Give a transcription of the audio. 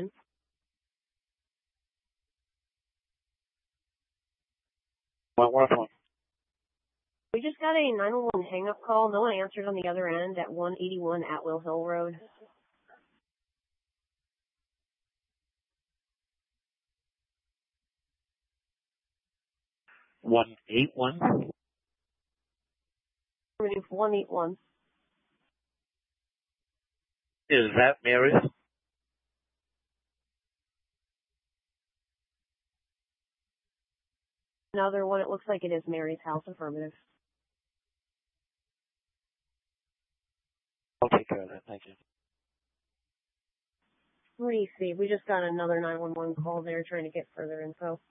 Wentworth one. We just got a 911 hang-up call. No one answered on the other end at 181 Atwill Hill Road. One 181. 181. Is that Mary's? Another one, it looks like it is Mary's house. Affirmative. I'll take care of that. Thank you. 3C. We just got another 911 call there trying to get further info.